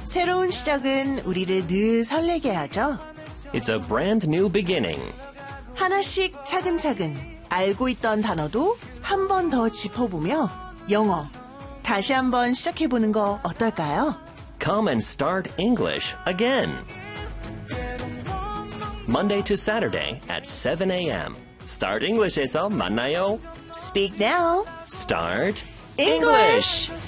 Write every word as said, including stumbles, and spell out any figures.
새로운 시작은 우리를 늘 설레게 하죠. It's a brand new beginning. 하나씩 차근차근 알고 있던 단어도 한 번 더 짚어보며 영어 다시 한번 시작해보는 거 어떨까요? Come and start English again. Monday to Saturday at seven a.m. Start English에서 만나요. Speak now. Start English.